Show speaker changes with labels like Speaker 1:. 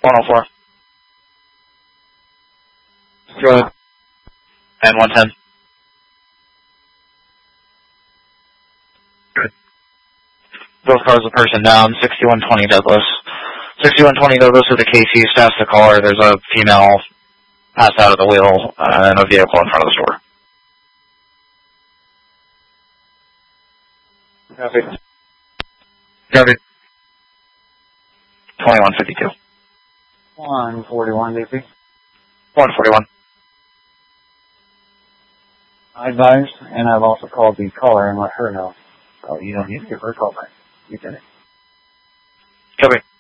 Speaker 1: 104.
Speaker 2: Go ahead.
Speaker 1: And 110. Good. Both cars a person down, 6120 Douglas. 6120 Douglas with the KC, staffs the caller. There's a female passed out of the wheel and a vehicle in front of the store.
Speaker 2: Copy.
Speaker 1: Copy. 2152.
Speaker 3: 141, DP.
Speaker 1: 141.
Speaker 3: I advised, and I've also called the caller and let her know. Oh, you don't need to give her a call back. You did it.
Speaker 1: Copy.